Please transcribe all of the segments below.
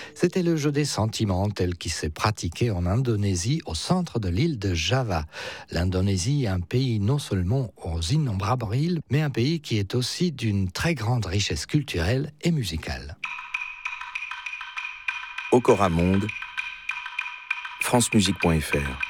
C'était le jeu des sentiments tel qu'il s'est pratiqué en Indonésie, au centre de l'île de Java. L'Indonésie est un pays non seulement aux innombrables îles, mais un pays qui est aussi d'une très grande richesse culturelle et musicale. Okora Monde, francemusique.fr.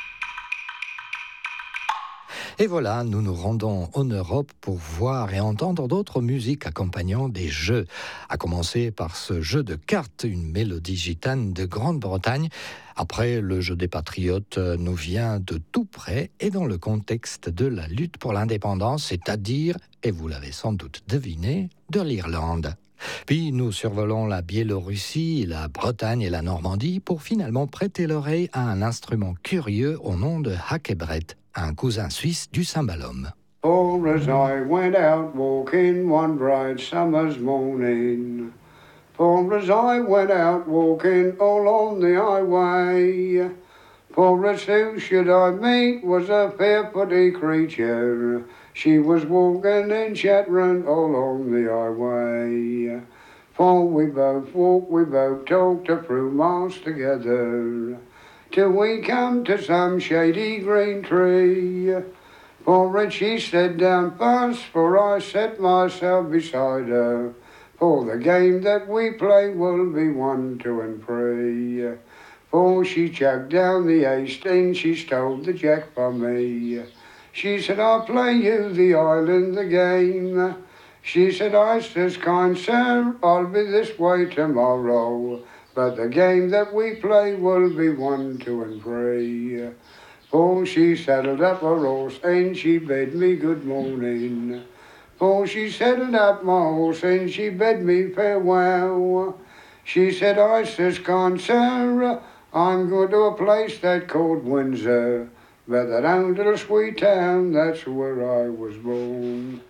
Et voilà, nous nous rendons en Europe pour voir et entendre d'autres musiques accompagnant des jeux. À commencer par ce jeu de cartes, une mélodie gitane de Grande-Bretagne. Après, le jeu des patriotes nous vient de tout près et dans le contexte de la lutte pour l'indépendance, c'est-à-dire, et vous l'avez sans doute deviné, de l'Irlande. Puis nous survolons la Biélorussie, la Bretagne et la Normandie pour finalement prêter l'oreille à un instrument curieux au nom de hackebret, un cousin suisse du cymbalum. For as I went out walking one bright summer's morning, for as I went out walking all on the highway, for as who should I meet was a fair pretty creature, she was walking and chattering all on the highway. For we both walked, we both talked a few miles together, till we come to some shady green tree. For it she sat down first, for I set myself beside her, for the game that we play will be 1, 2 and 3. For she chucked down the ace, and she stole the jack from me. She said, I'll play you the island, the game. She said, I says, kind sir, I'll be this way tomorrow, but the game that we play will be 1, 2 and 3. For she saddled up her horse and she bade me good morning. For she saddled up my horse and she bade me farewell. She said, I says, kind sir, I'm going to a place that called Windsor, but that own little sweet town, that's where I was born.